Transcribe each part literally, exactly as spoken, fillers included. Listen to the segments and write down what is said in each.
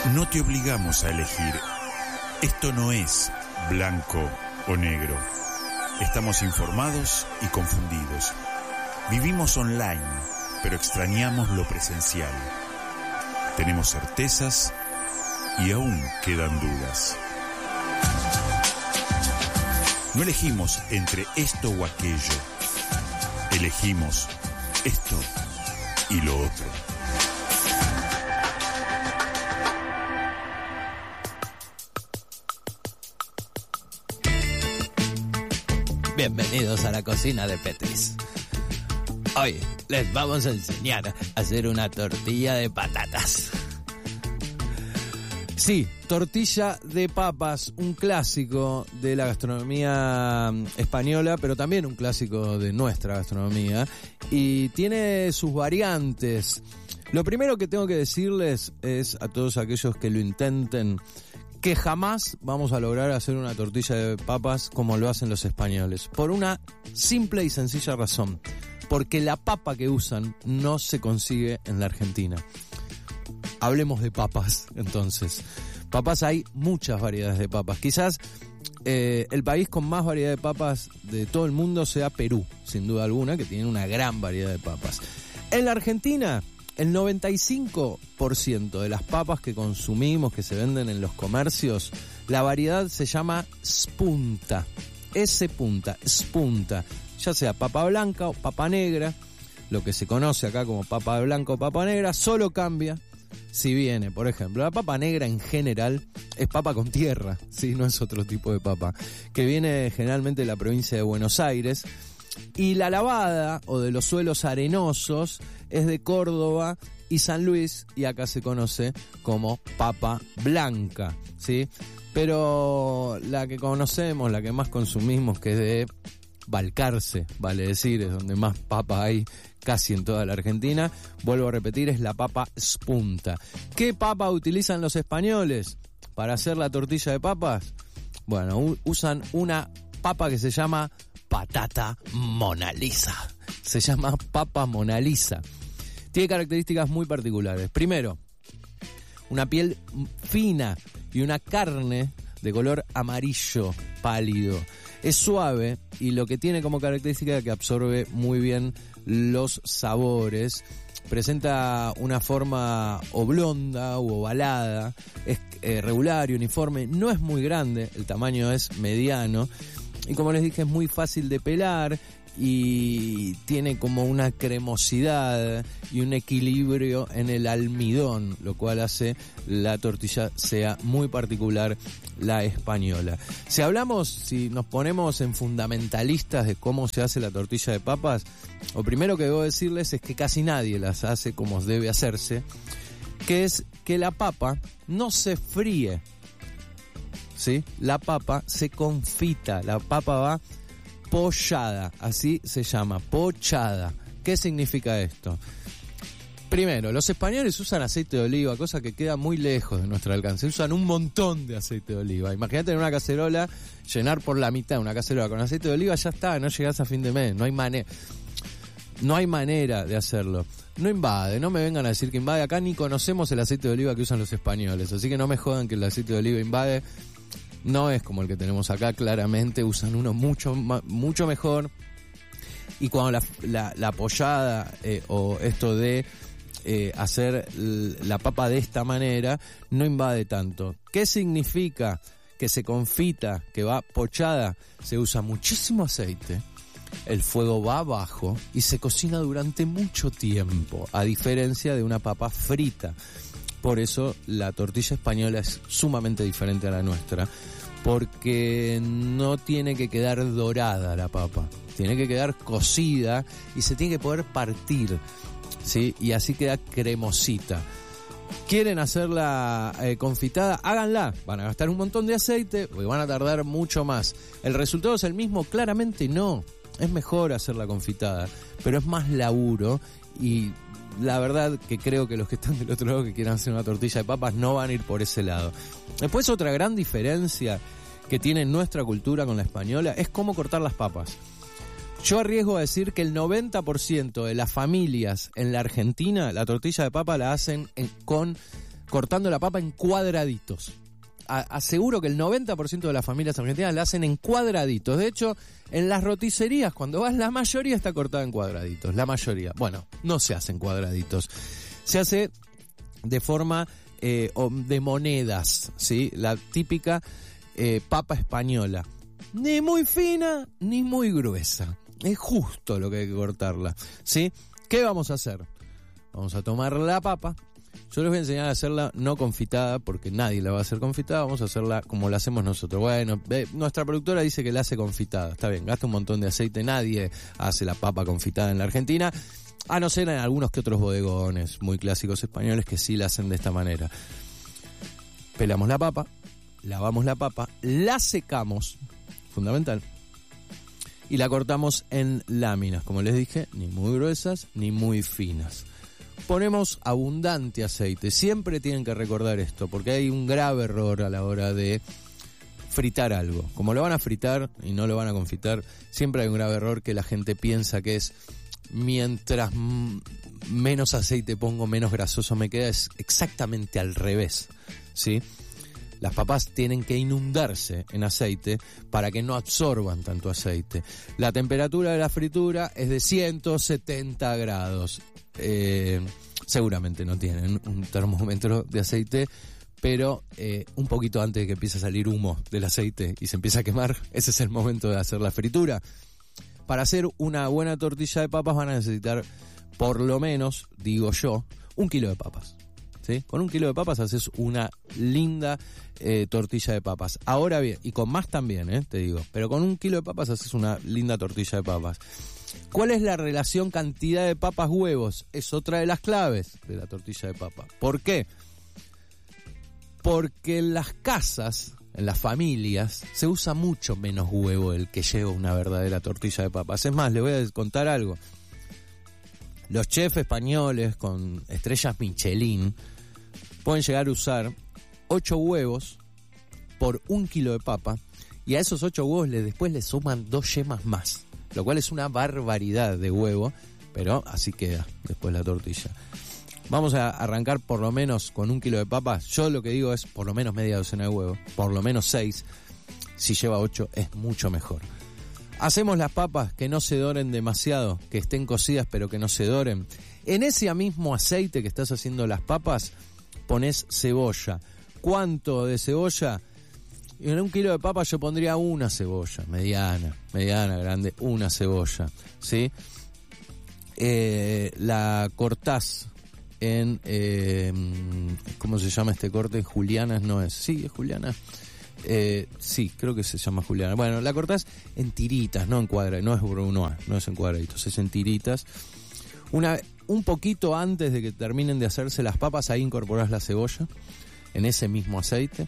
No te obligamos a elegir. Esto no es blanco o negro. Estamos informados y confundidos. Vivimos online, pero extrañamos lo presencial. Tenemos certezas y aún quedan dudas. No elegimos entre esto o aquello. Elegimos esto y lo otro. Bienvenidos a la cocina de Petris. Hoy les vamos a enseñar a hacer una tortilla de patatas. Sí, tortilla de papas, un clásico de la gastronomía española, pero también un clásico de nuestra gastronomía, y tiene sus variantes. Lo primero que tengo que decirles es a todos aquellos que lo intenten, que jamás vamos a lograr hacer una tortilla de papas como lo hacen los españoles, por una simple y sencilla razón, porque la papa que usan no se consigue en la Argentina. Hablemos de papas, entonces. Papas, hay muchas variedades de papas. Quizás eh, el país con más variedad de papas de todo el mundo sea Perú, sin duda alguna, que tiene una gran variedad de papas. En la Argentina, el noventa y cinco por ciento de las papas que consumimos, que se venden en los comercios, la variedad se llama spunta. S punta, spunta. Ya sea papa blanca o papa negra, lo que se conoce acá como papa blanca o papa negra, solo cambia si viene, por ejemplo, la papa negra en general es papa con tierra, ¿sí? No es otro tipo de papa, que viene generalmente de la provincia de Buenos Aires. Y la lavada, o de los suelos arenosos, es de Córdoba y San Luis, y acá se conoce como papa blanca, ¿sí? Pero la que conocemos, la que más consumimos, que es de Balcarce, vale decir, es donde más papa hay casi en toda la Argentina, vuelvo a repetir, es la papa spunta. ¿Qué papa utilizan los españoles para hacer la tortilla de papas? Bueno, u- usan una papa que se llama patata Mona Lisa. Se llama papa Mona Lisa. Tiene características muy particulares. Primero, una piel fina y una carne de color amarillo pálido. Es suave y lo que tiene como característica es que absorbe muy bien los sabores. Presenta una forma oblonga u ovalada, es eh, regular y uniforme, no es muy grande, el tamaño es mediano y, como les dije, es muy fácil de pelar y tiene como una cremosidad y un equilibrio en el almidón, lo cual hace la tortilla sea muy particular, la española. Si hablamos, si nos ponemos en fundamentalistas de cómo se hace la tortilla de papas, lo primero que debo decirles es que casi nadie las hace como debe hacerse, que es que la papa no se fríe, ¿sí? La papa se confita, la papa va pochada, así se llama, pochada. ¿Qué significa esto? Primero, los españoles usan aceite de oliva, cosa que queda muy lejos de nuestro alcance. Usan un montón de aceite de oliva. Imagínate en una cacerola, llenar por la mitad una cacerola con aceite de oliva, ya está, no llegás a fin de mes. No hay manera, no hay manera de hacerlo. No invade, no me vengan a decir que invade. Acá ni conocemos el aceite de oliva que usan los españoles, así que no me jodan que el aceite de oliva invade. No es como el que tenemos acá, claramente usan uno mucho mucho mejor. Y cuando la, la, la pollada eh, o esto de eh, hacer la papa de esta manera no invade tanto. ¿Qué significa que se confita, que va pochada? Se usa muchísimo aceite, el fuego va bajo y se cocina durante mucho tiempo, a diferencia de una papa frita. Por eso la tortilla española es sumamente diferente a la nuestra, porque no tiene que quedar dorada la papa, tiene que quedar cocida y se tiene que poder partir, ¿sí? Y así queda cremosita. ¿Quieren hacerla eh, confitada? Háganla. Van a gastar un montón de aceite y van a tardar mucho más. ¿El resultado es el mismo? Claramente no. Es mejor hacerla confitada, pero es más laburo y la verdad que creo que los que están del otro lado que quieran hacer una tortilla de papas no van a ir por ese lado. Después, otra gran diferencia que tiene nuestra cultura con la española es cómo cortar las papas. Yo arriesgo a decir que el noventa por ciento de las familias en la Argentina la tortilla de papa la hacen en, con cortando la papa en cuadraditos. A, aseguro que el noventa por ciento de las familias argentinas la hacen en cuadraditos. De hecho, en las roticerías, cuando vas, la mayoría está cortada en cuadraditos. La mayoría. Bueno, no se hace en cuadraditos. Se hace de forma eh, de monedas, ¿sí? La típica eh, papa española. Ni muy fina, ni muy gruesa. Es justo lo que hay que cortarla, ¿sí? ¿Qué vamos a hacer? Vamos a tomar la papa. Yo les voy a enseñar a hacerla no confitada, porque nadie la va a hacer confitada. Vamos a hacerla como la hacemos nosotros. Bueno, eh, nuestra productora dice que la hace confitada. Está bien, gasta un montón de aceite. Nadie hace la papa confitada en la Argentina, a no ser en algunos que otros bodegones muy clásicos españoles que sí la hacen de esta manera. Pelamos la papa, lavamos la papa, la secamos, fundamental, y la cortamos en láminas, como les dije, ni muy gruesas ni muy finas. Ponemos abundante aceite. Siempre tienen que recordar esto, porque hay un grave error a la hora de fritar algo. Como lo van a fritar y no lo van a confitar, siempre hay un grave error que la gente piensa que es mientras menos aceite pongo, menos grasoso me queda. Es exactamente al revés, ¿sí? Las papas tienen que inundarse en aceite para que no absorban tanto aceite. La temperatura de la fritura es de ciento setenta grados. Eh, seguramente no tienen un termómetro de aceite, pero eh, un poquito antes de que empiece a salir humo del aceite y se empieza a quemar, ese es el momento de hacer la fritura. Para hacer una buena tortilla de papas van a necesitar, por lo menos, digo yo, un kilo de papas, ¿sí? Con un kilo de papas haces una linda eh, tortilla de papas. Ahora bien, y con más también, eh, te digo, pero con un kilo de papas haces una linda tortilla de papas. ¿Cuál es la relación cantidad de papas-huevos? Es otra de las claves de la tortilla de papa. ¿Por qué? Porque en las casas, en las familias, se usa mucho menos huevo el que lleva una verdadera tortilla de papas. Es más, les voy a contar algo. Los chefs españoles con estrellas Michelin pueden llegar a usar ocho huevos por un kilo de papa, y a esos ocho huevos le, después le suman dos yemas más, lo cual es una barbaridad de huevo, pero así queda después la tortilla. Vamos a arrancar por lo menos con un kilo de papas. Yo lo que digo es por lo menos media docena de huevos, por lo menos seis. Si lleva ocho es mucho mejor. Hacemos las papas que no se doren demasiado, que estén cocidas pero que no se doren. En ese mismo aceite que estás haciendo las papas, pones cebolla. ¿Cuánto de cebolla? En un kilo de papas yo pondría una cebolla, mediana, mediana, grande, una cebolla, ¿sí? Eh, la cortás en, eh, ¿cómo se llama este corte? En julianas, no es, sí, es juliana. Eh, sí, creo que se llama juliana. Bueno, la cortás en tiritas, no en cuadraditos, no es brunoise, no es en cuadraditos, es en tiritas. Una, un poquito antes de que terminen de hacerse las papas, ahí incorporás la cebolla en ese mismo aceite.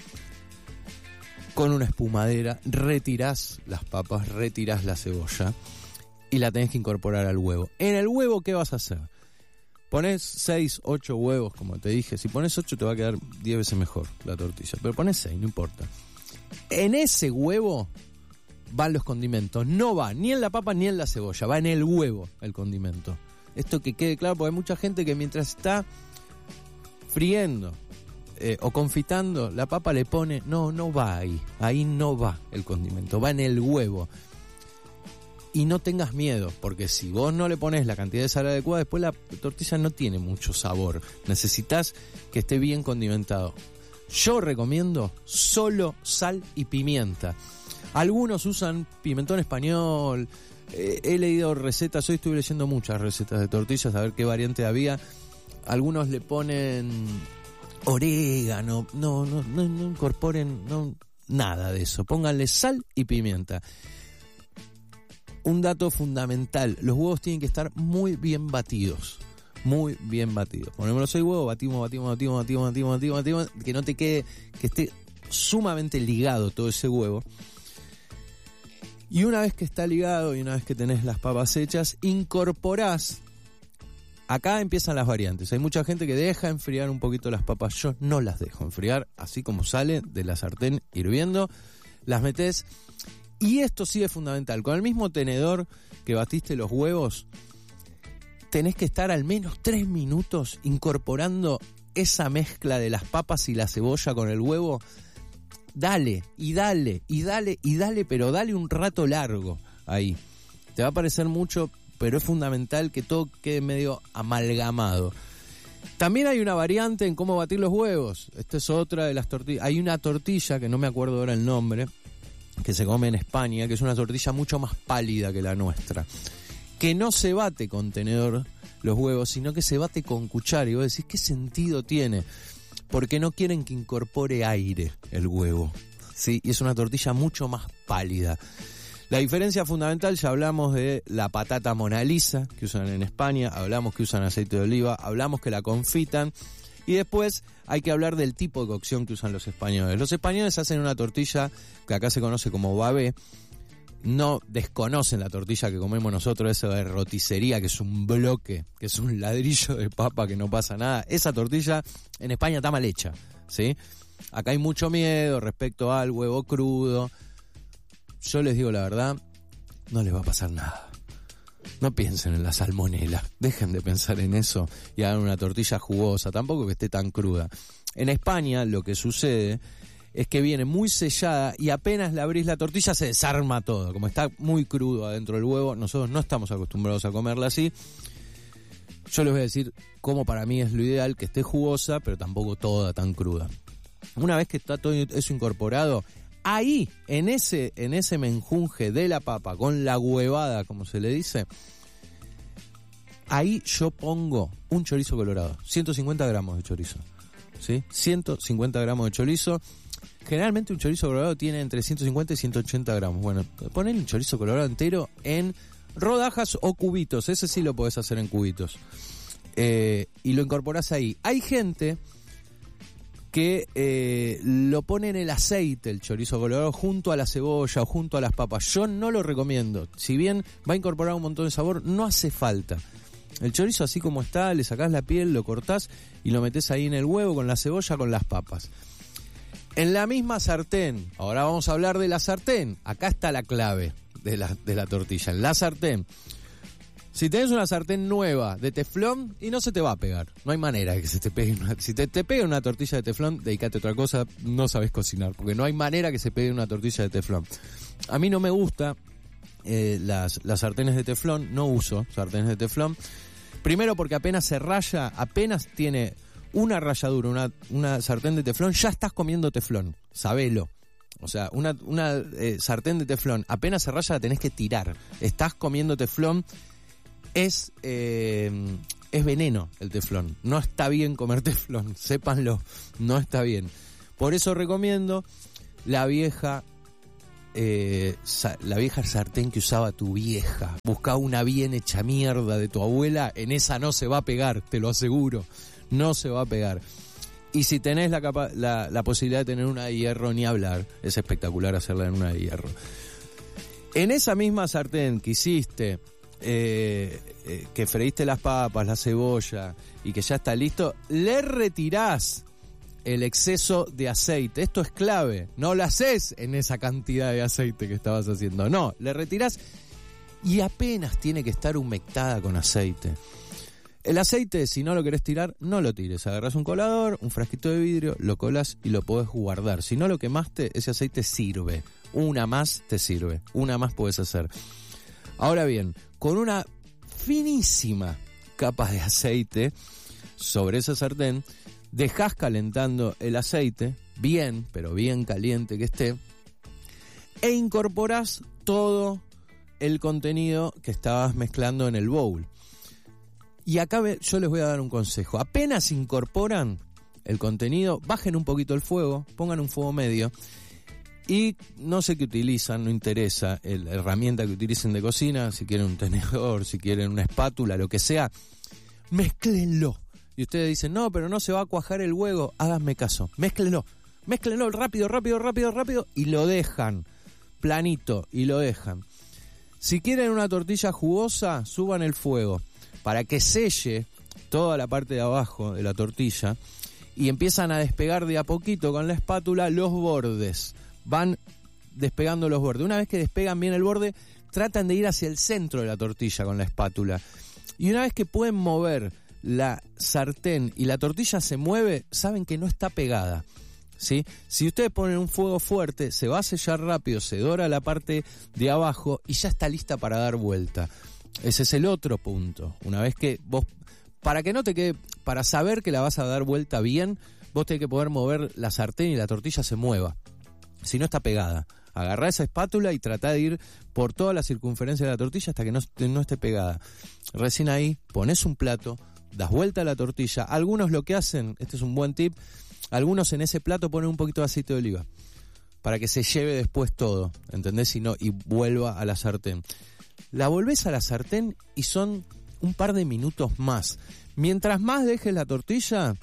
Con una espumadera retirás las papas, retirás la cebolla y la tenés que incorporar al huevo. En el huevo, ¿qué vas a hacer? Pones seis, ocho huevos, como te dije. Si pones ocho te va a quedar diez veces mejor la tortilla, pero pones seis, no importa. En ese huevo van los condimentos. No va ni en la papa ni en la cebolla, va en el huevo el condimento. Esto que quede claro, porque hay mucha gente que mientras está friendo Eh, o confitando, la papa le pone, no, no va ahí, ahí no va el condimento, va en el huevo. Y no tengas miedo, porque si vos no le pones la cantidad de sal adecuada, después la tortilla no tiene mucho sabor. Necesitas que esté bien condimentado. Yo recomiendo solo sal y pimienta. Algunos usan pimentón español, eh, he leído recetas, hoy estuve leyendo muchas recetas de tortillas, a ver qué variante había. Algunos le ponen orégano, no, no, no, no incorporen no, nada de eso, pónganle sal y pimienta. Un dato fundamental, los huevos tienen que estar muy bien batidos, muy bien batidos. Ponemos los seis huevos, batimos, batimos, batimos, batimos, batimos, batimos, batimos, que no te quede, que esté sumamente ligado todo ese huevo. Y una vez que está ligado y una vez que tenés las papas hechas, incorporás. Acá empiezan las variantes. Hay mucha gente que deja enfriar un poquito las papas. Yo no las dejo enfriar, así como sale de la sartén hirviendo. Las metés. Y esto sí es fundamental. Con el mismo tenedor que batiste los huevos, tenés que estar al menos tres minutos incorporando esa mezcla de las papas y la cebolla con el huevo, dale, y dale, y dale, y dale, pero dale un rato largo ahí. Te va a parecer mucho, pero es fundamental que todo quede medio amalgamado. También hay una variante en cómo batir los huevos. Esta es otra de las tortillas. Hay una tortilla, que no me acuerdo ahora el nombre, que se come en España, que es una tortilla mucho más pálida que la nuestra, que no se bate con tenedor los huevos, sino que se bate con cuchara. Y vos decís, ¿qué sentido tiene? Porque no quieren que incorpore aire el huevo, ¿sí? Y es una tortilla mucho más pálida. La diferencia fundamental, ya hablamos de la patata Mona Lisa que usan en España, hablamos que usan aceite de oliva, hablamos que la confitan, y después hay que hablar del tipo de cocción que usan los españoles. Los españoles hacen una tortilla que acá se conoce como babé. No desconocen la tortilla que comemos nosotros, esa de roticería, que es un bloque, que es un ladrillo de papa, que no pasa nada. Esa tortilla en España está mal hecha, ¿sí? Acá hay mucho miedo respecto al huevo crudo. Yo les digo la verdad, no les va a pasar nada. No piensen en la salmonela, dejen de pensar en eso y hagan una tortilla jugosa, tampoco que esté tan cruda. En España lo que sucede es que viene muy sellada y apenas la abrís la tortilla se desarma todo. Como está muy crudo adentro del huevo, nosotros no estamos acostumbrados a comerla así. Yo les voy a decir cómo para mí es lo ideal, que esté jugosa, pero tampoco toda tan cruda. Una vez que está todo eso incorporado, ahí, en ese, en ese menjunje de la papa, con la huevada, como se le dice, ahí yo pongo un chorizo colorado, ciento cincuenta gramos de chorizo, ¿sí? ciento cincuenta gramos de chorizo. Generalmente un chorizo colorado tiene entre ciento cincuenta y ciento ochenta gramos. Bueno, poner un chorizo colorado entero en rodajas o cubitos, ese sí lo podés hacer en cubitos. Eh, y lo incorporás ahí. Hay gente que eh, lo pone en el aceite, el chorizo colorado, junto a la cebolla o junto a las papas. Yo no lo recomiendo. Si bien va a incorporar un montón de sabor, no hace falta. El chorizo así como está, le sacás la piel, lo cortás y lo metés ahí en el huevo con la cebolla, con las papas. En la misma sartén, ahora vamos a hablar de la sartén. Acá está la clave de la, de la tortilla. En la sartén, si tenés una sartén nueva de teflón, y no se te va a pegar, no hay manera de que se te pegue una, si te, te pega una tortilla de teflón, dedicate a otra cosa, no sabes cocinar, porque no hay manera que se pegue una tortilla de teflón. A mí no me gusta eh, las, las sartenes de teflón, no uso sartenes de teflón, primero porque apenas se raya, apenas tiene una ralladura, una, una sartén de teflón, ya estás comiendo teflón, sabelo. O sea, una, una eh, sartén de teflón, apenas se raya la tenés que tirar, estás comiendo teflón. Es, eh, es veneno el teflón. No está bien comer teflón, sépanlo, no está bien. Por eso recomiendo la vieja eh, sa- la vieja sartén que usaba tu vieja. Buscá una bien hecha mierda de tu abuela, en esa no se va a pegar, te lo aseguro. No se va a pegar. Y si tenés la, capa- la, la posibilidad de tener una de hierro, ni hablar. Es espectacular hacerla en una de hierro. En esa misma sartén que hiciste... Eh, eh, que freíste las papas, la cebolla y que ya está listo, le retirás el exceso de aceite. Esto es clave, no lo haces en esa cantidad de aceite que estabas haciendo, no, le retirás y apenas tiene que estar humectada con aceite. El aceite, si no lo querés tirar, no lo tires, agarrás un colador, un frasquito de vidrio, lo colás y lo podés guardar. Si no lo quemaste, ese aceite sirve, una más te sirve, una más podés hacer. Ahora bien, con una finísima capa de aceite sobre esa sartén, dejás calentando el aceite, bien, pero bien caliente que esté, e incorporás todo el contenido que estabas mezclando en el bowl. Y acá yo les voy a dar un consejo. Apenas incorporan el contenido, bajen un poquito el fuego, pongan un fuego medio, y no sé qué utilizan, no interesa el, la herramienta que utilicen de cocina, si quieren un tenedor, si quieren una espátula, lo que sea, mézclenlo. Y ustedes dicen, no, pero no se va a cuajar el huevo, háganme caso, mézclenlo, mézclenlo rápido, rápido, rápido, rápido, y lo dejan planito, y lo dejan. Si quieren una tortilla jugosa, suban el fuego, para que selle toda la parte de abajo de la tortilla, y empiezan a despegar de a poquito con la espátula los bordes. Van despegando los bordes. Una vez que despegan bien el borde, tratan de ir hacia el centro de la tortilla con la espátula. Y una vez que pueden mover la sartén y la tortilla se mueve, saben que no está pegada, ¿sí? Si ustedes ponen un fuego fuerte, se va a sellar rápido, se dora la parte de abajo y ya está lista para dar vuelta. Ese es el otro punto. Una vez que vos, para que no te quede, para saber que la vas a dar vuelta bien, vos tenés que poder mover la sartén y la tortilla se mueva. Si no está pegada, agarrá esa espátula y tratá de ir por toda la circunferencia de la tortilla hasta que no, no esté pegada. Recién ahí pones un plato, das vuelta a la tortilla. Algunos lo que hacen, este es un buen tip, algunos en ese plato ponen un poquito de aceite de oliva para que se lleve después todo, ¿entendés? Y, no, y vuelva a la sartén. La volvés a la sartén y son un par de minutos más. Mientras más dejes la tortilla,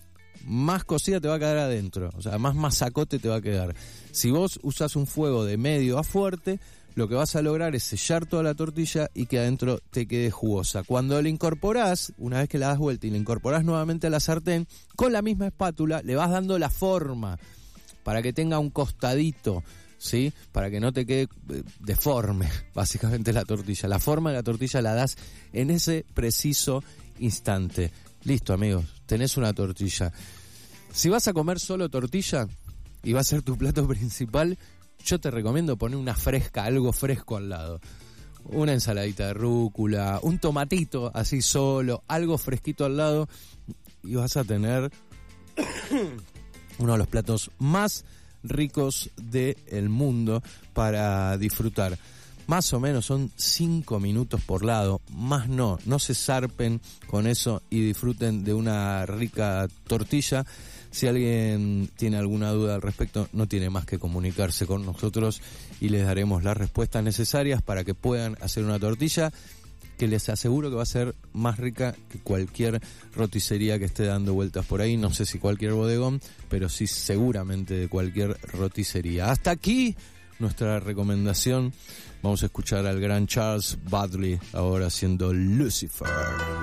más cocida te va a quedar adentro, o sea, más masacote te va a quedar. Si vos usás un fuego de medio a fuerte, lo que vas a lograr es sellar toda la tortilla y que adentro te quede jugosa. Cuando la incorporás, una vez que la das vuelta y la incorporás nuevamente a la sartén, con la misma espátula le vas dando la forma para que tenga un costadito, ¿sí? Para que no te quede deforme, básicamente, la tortilla. La forma de la tortilla la das en ese preciso instante. Listo, amigos, tenés una tortilla. Si vas a comer solo tortilla y va a ser tu plato principal, yo te recomiendo poner una fresca, algo fresco al lado. Una ensaladita de rúcula, un tomatito así solo, algo fresquito al lado, y vas a tener uno de los platos más ricos del mundo para disfrutar. Más o menos son cinco minutos por lado, más no, no se zarpen con eso y disfruten de una rica tortilla. Si alguien tiene alguna duda al respecto, no tiene más que comunicarse con nosotros y les daremos las respuestas necesarias para que puedan hacer una tortilla que les aseguro que va a ser más rica que cualquier roticería que esté dando vueltas por ahí. No sé si cualquier bodegón, pero sí seguramente de cualquier roticería. Hasta aquí nuestra recomendación. Vamos a escuchar al gran Charles Bradley ahora haciendo Lucifer.